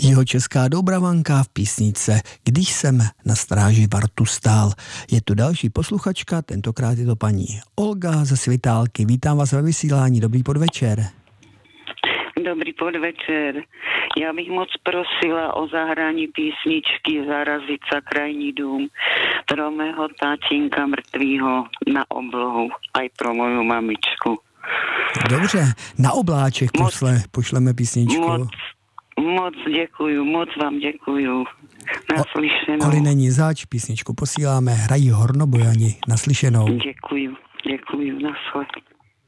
Jihočeská Dobravanka v písničce Když jsem na stráži vartu stál. Je tu další posluchačka, tentokrát je to paní Olga ze Svitálky. Vítám vás ve vysílání, dobrý podvečer. Dobrý podvečer. Já bych moc prosila o zahrání písničky Zarazica krajní dům pro mého táčinka mrtvýho na oblohu, aj pro moju mamičku. Dobře, na obláček pošleme písničku. Moc děkuju, moc vám děkuju. Naslyšenou. Oli není zač, písničku posíláme, hrají Hornobojani, naslyšenou. Děkuju, nasled.